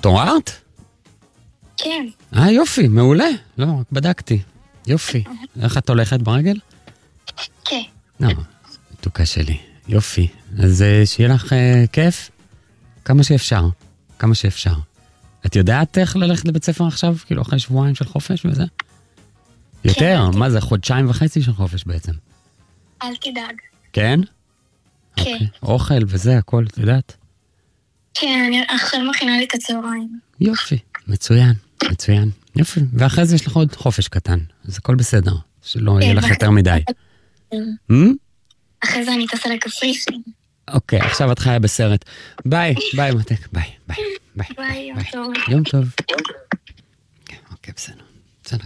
התעוררת? כן. יופי, מעולה. לא, רק בדקתי. יופי. איך את הולכת ברגל? כן. לא, מתוקה שלי. יופי. אז שיהיה לך כיף? כמה שאפשר. כמה שאפשר. את יודעת איך ללכת לבית ספר עכשיו? כאילו אחרי שבועיים של חופש וזה? יותר? מה זה? 1.5 חודשים של חופש בעצם. אל תדאג. כן? כן. אוקיי. אוכל וזה, הכל, את יודעת? כן, אני עכשיו מכינה לי את הצהריים. יופי. מצוין. מצוין. יופי. ואחרי זה יש לך עוד חופש קטן. אז הכל בסדר. שלא יהיה לך יותר מדי. אחרי זה אני טסה לקפריסין. אוקיי, עכשיו את חיה בסרט. ביי, ביי מתק, ביי, ביי, ביי. ביי, יום טוב. יום טוב. אוקיי, בסדר.